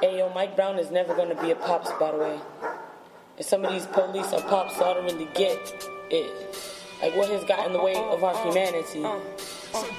Hey, yo, Mike Brown is never gonna be a pops, by the way. And some of these police are pops, so I don't really get it. Like, what has got in the way of our humanity?